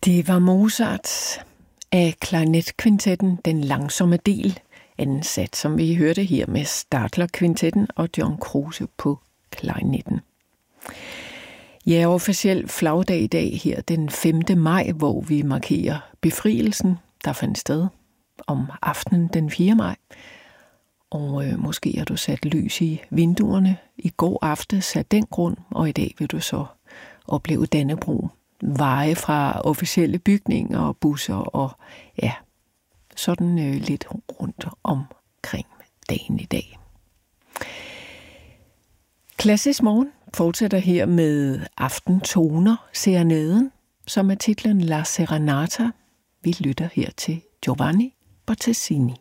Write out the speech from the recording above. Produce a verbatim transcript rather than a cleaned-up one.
Det var Mozart af klarinetkvintetten, den langsomme del, ansat, som vi hørte her med Stadler-kvintetten og John Kruse på klarinetten. Ja, officiel flagdag i dag her den femte maj, hvor vi markerer befrielsen, der fandt sted om aftenen den fjerde maj. Og øh, måske har du sat lys i vinduerne i går aftes af den grund, og i dag vil du så opleve Dannebrog. Veje fra officielle bygninger og busser og ja, sådan øh, lidt rundt omkring dagen i dag. Klassisk Morgen fortsætter her med Aftentoner, serenaden, som er titlen La Serenata. Vi lytter her til Giovanni Bottesini.